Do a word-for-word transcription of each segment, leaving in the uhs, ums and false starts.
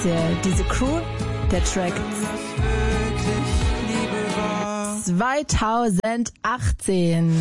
Der, diese Crew, der Track zwanzig achtzehn.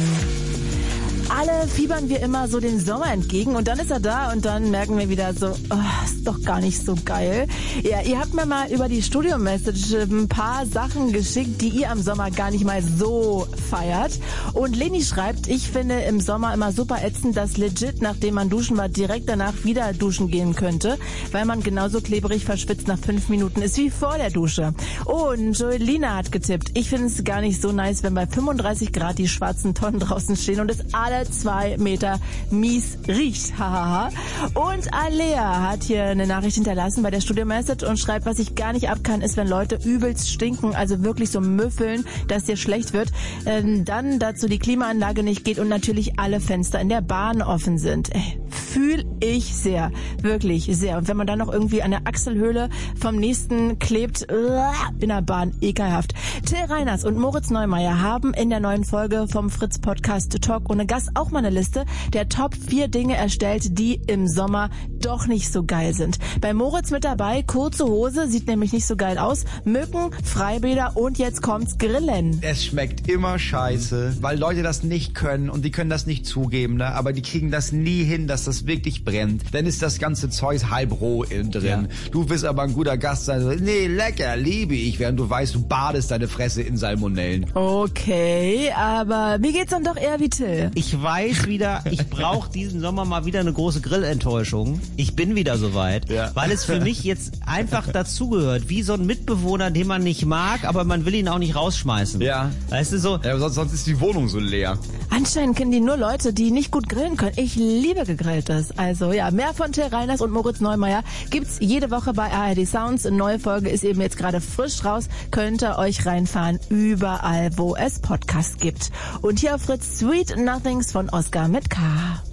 Alle fiebern wir immer so dem Sommer entgegen und dann ist er da und dann merken wir wieder so, oh, ist doch gar nicht so geil. Ja, ihr habt mir mal über die Studio-Message ein paar Sachen geschickt, die ihr am Sommer gar nicht mal so feiert. Und Leni schreibt, ich finde im Sommer immer super ätzend, dass legit, nachdem man duschen war, direkt danach wieder duschen gehen könnte, weil man genauso klebrig verschwitzt nach fünf Minuten ist wie vor der Dusche. Und Joelina hat getippt, ich finde es gar nicht so nice, wenn bei fünfunddreißig Grad die schwarzen Tonnen draußen stehen und es alle zwei Meter mies riecht. Hahaha. Und Alea hat hier eine Nachricht hinterlassen bei der Studio Message und schreibt, was ich gar nicht ab kann, ist, wenn Leute übelst stinken, also wirklich so müffeln, dass dir schlecht wird. Ähm, dann dazu die Klimaanlage nicht geht und natürlich alle Fenster in der Bahn offen sind. Ey, fühl ich sehr. Wirklich sehr. Und wenn man dann noch irgendwie an der Achselhöhle vom nächsten klebt, in der Bahn, ekelhaft. Till Reiners und Moritz Neumeier haben in der neuen Folge vom Fritz Podcast Talk ohne Gast auch mal eine Liste der Top vier Dinge erstellt, die im Sommer doch nicht so geil sind. Bei Moritz mit dabei, kurze Hose, sieht nämlich nicht so geil aus, Mücken, Freibäder und jetzt kommt's Grillen. Es schmeckt immer scheiße, weil Leute das nicht können und die können das nicht zugeben, ne? Aber die kriegen das nie hin, dass das wirklich brennt. Dann ist das ganze Zeug halb roh innen drin. Ja. Du willst aber ein guter Gast sein, so, nee, lecker, liebe ich, während du weißt, du badest deine Fresse in Salmonellen. Okay, aber mir geht's dann doch eher wie Till. Ich weiß wieder, ich brauche diesen Sommer mal wieder eine große Grillenttäuschung. Ich bin wieder soweit, ja. Weil es für mich jetzt einfach dazugehört, wie so ein Mitbewohner, den man nicht mag, aber man will ihn auch nicht rausschmeißen. Ja. Weißt du so? Ja, sonst, sonst ist die Wohnung so leer. Anscheinend kennen die nur Leute, die nicht gut grillen können. Ich liebe Gegrilltes. Also ja, mehr von Till Reiners und Moritz Neumeier gibt's jede Woche bei A R D Sounds. Eine neue Folge ist eben jetzt gerade frisch raus. Könnt ihr euch reinfahren, überall, wo es Podcasts gibt. Und hier auf Fritz Sweet Nothings von Oscar mit K.